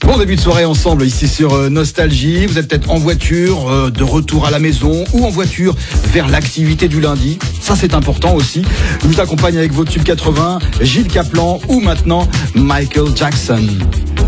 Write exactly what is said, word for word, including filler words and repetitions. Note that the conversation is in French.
Bon début de soirée ensemble ici sur euh, Nostalgie. Vous êtes peut-être en voiture, euh, de retour à la maison ou en voiture vers l'activité du lundi. Ça c'est important aussi. Je vous accompagne avec vos tubes quatre-vingts, Gilles Caplan ou maintenant Michael Jackson.